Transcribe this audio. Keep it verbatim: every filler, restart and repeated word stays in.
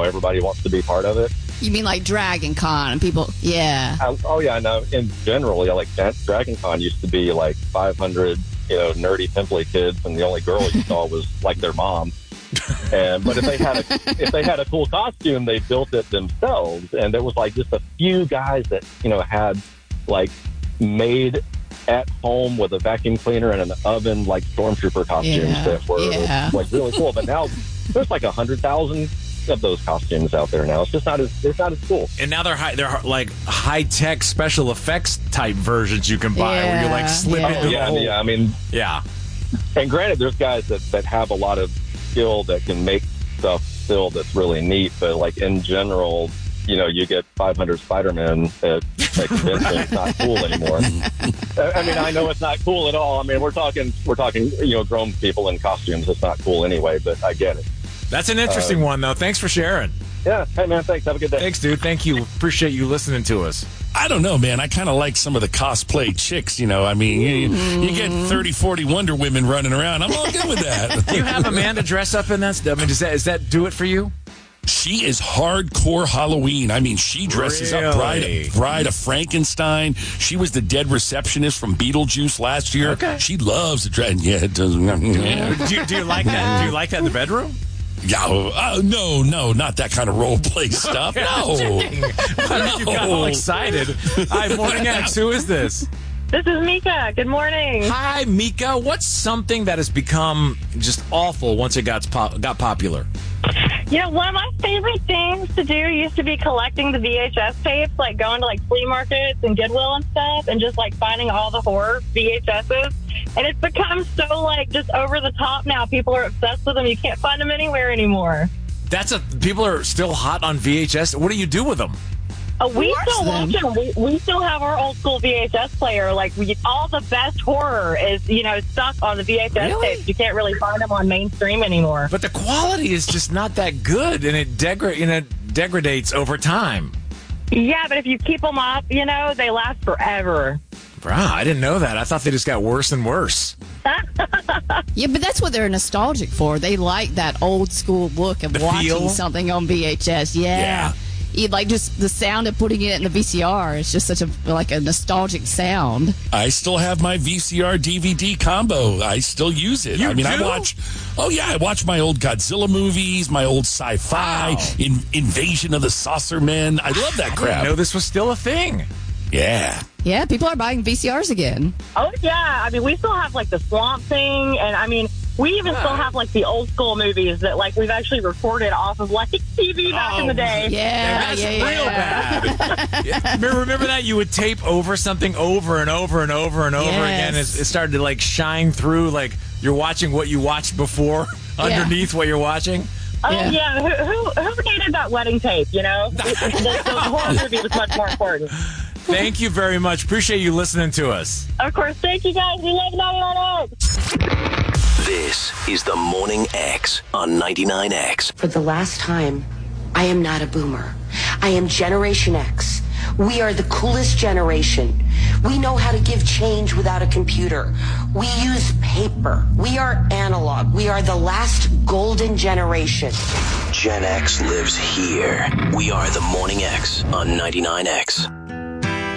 everybody wants to be part of it. You mean like Dragon Con and people? Yeah. I, oh yeah, no. In general, yeah, like Dragon Con used to be like five hundred, you know, nerdy pimply kids, and the only girl you saw was like their mom. And but if they had a if they had a cool costume, they built it themselves, and there was like just a few guys that you know had like made at home with a vacuum cleaner and an oven, like stormtrooper costumes yeah. that were yeah. like really cool. But now there's like a hundred thousand of those costumes out there now. It's just not as it's not as cool. And now they're high, they're like high tech special effects type versions you can buy yeah. where you like slip yeah. into Oh, yeah, the whole. yeah. I mean, yeah. And granted, there's guys that that have a lot of skill that can make stuff still that's really neat. But like in general, you know, you get five hundred Spider-Man at, at convention. It's not cool anymore. I mean, I know it's not cool at all. I mean, we're talking we're talking you know grown people in costumes. It's not cool anyway. But I get it. That's an interesting uh, one, though. Thanks for sharing. Yeah. Hey, man. Thanks. Have a good day. Thanks, dude. Thank you. Appreciate you listening to us. I don't know, man. I kind of like some of the cosplay chicks, you know. I mean, you, you get thirty, forty Wonder Women running around. I'm all good with that. Do you have Amanda dress up in that stuff? I mean, does that, does that do it for you? She is hardcore Halloween. I mean, she dresses Really? up Bride, Bride of Frankenstein. She was the dead receptionist from Beetlejuice last year. Okay. She loves the dress. Yeah, it does. Yeah. Do you, do you like that? Do you like that in the bedroom? Yeah, uh, no, no, not that kind of role play stuff. No. Why did you get all excited? Hi, Morning X. Who is this? This is Mika. Good morning. Hi, Mika. What's something that has become just awful once it got pop- got popular? You know, one of my favorite things to do used to be collecting the V H S tapes, like going to like flea markets and Goodwill and stuff, and just like finding all the horror V H S's. And it's become so like just over the top now. People are obsessed with them. You can't find them anywhere anymore. That's a people are still hot on V H S. What do you do with them? Uh, we Watch still them. watch them. We, we still have our old school V H S player. Like we, all the best horror is, you know, stuck on the V H S Really? tapes. You can't really find them on mainstream anymore. But the quality is just not that good, and it degra- and it degrades over time. Yeah, but if you keep them up, you know, they last forever. Wow, I didn't know that. I thought they just got worse and worse. Yeah, but that's what they're nostalgic for. They like that old school look of The watching feel? something on V H S. Yeah. Yeah. You, like just the sound of putting it in the V C R. It's just such a like a nostalgic sound. I still have my V C R D V D combo. I still use it. You I mean, I do? watch. Oh yeah, I watch my old Godzilla movies, my old sci-fi, Wow. in, Invasion of the Saucer Men. I love that I crap. didn't know this was still a thing. Yeah. Yeah, people are buying V C Rs again. Oh, yeah. I mean, we still have, like, the Swamp Thing. And, I mean, we even still have, like, the old school movies that, like, we've actually recorded off of, like, T V back in the day. Yeah, that's yeah, real yeah. bad. Yeah. Remember, remember that? You would tape over something over and over and over and over Yes. again. It, it started to, like, shine through, like, you're watching what you watched before underneath what you're watching. Oh, Yeah. yeah. Who, who, who needed that wedding tape, you know? the, the, the horror movie was much more important. Thank you very much. Appreciate you listening to us. Of course. Thank you, guys. We love ninety-nine X. This is the Morning X on ninety-nine X. For the last time, I am not a boomer. I am Generation X. We are the coolest generation. We know how to give change without a computer. We use paper. We are analog. We are the last golden generation. Gen X lives here. We are the Morning X on ninety-nine X.